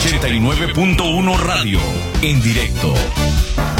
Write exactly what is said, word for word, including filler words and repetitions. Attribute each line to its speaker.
Speaker 1: ochenta y nueve punto uno Radio, en directo.